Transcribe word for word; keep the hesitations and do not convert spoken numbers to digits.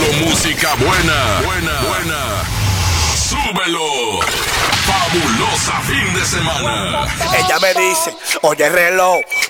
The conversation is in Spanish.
Solo música buena, buena, buena. Súbelo. Fabulosa fin de semana. Ella me dice, oye reloj,